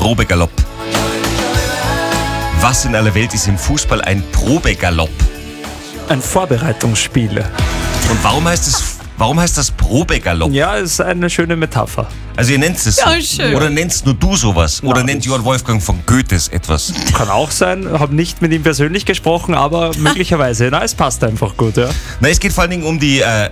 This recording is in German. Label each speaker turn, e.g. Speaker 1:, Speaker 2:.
Speaker 1: Probegalopp. Was in aller Welt ist im Fußball ein Probegalopp?
Speaker 2: Ein Vorbereitungsspiel.
Speaker 1: Und warum heißt das Probegalopp?
Speaker 2: Ja, ist eine schöne Metapher.
Speaker 1: Also ihr nennt es so.
Speaker 3: Ja, schön.
Speaker 1: Oder nennt nur du sowas? Oder nennt Johann Wolfgang von Goethe etwas?
Speaker 2: Kann auch sein, habe nicht mit ihm persönlich gesprochen, aber möglicherweise. Na, es passt einfach gut, ja.
Speaker 1: Na, es geht vor allen Dingen um die